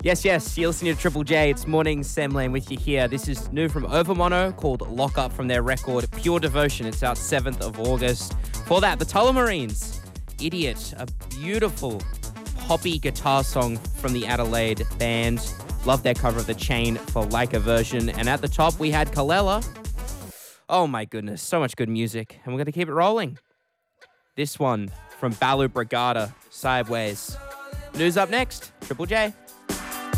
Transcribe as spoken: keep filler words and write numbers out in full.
Yes, yes, you're listening to Triple J. It's Morning Sam Lane with you here. This is new from Overmono called Lock Up from their record Pure Devotion. It's out seventh of August. For that, the Tullamarines, Idiot, a beautiful poppy guitar song from the Adelaide band. Love their cover of The Chain for Like a Version. And at the top, we had Kalela. Oh my goodness, so much good music. And we're going to keep it rolling. This one from Balu Brigada, Sideways. News up next, Triple J.